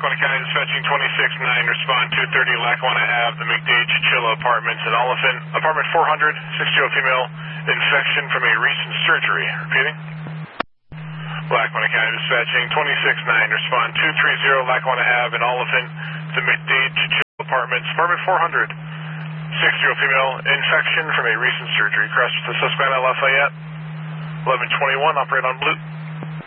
Lackawanna County dispatching 26-9, respond 230 Lackawanna Ave, the McDade Chichilla Apartments in Oliphant. Apartment 400, 6-year-old female, infection from a recent surgery. Repeating. Lackawanna County dispatching 26-9, respond 230 Lackawanna Ave in Oliphant, the McDade Chichilla Apartments. Apartment 400, 6-year-old female, infection from a recent surgery. Cross to Susquehanna Lafayette, 1121, operate on blue.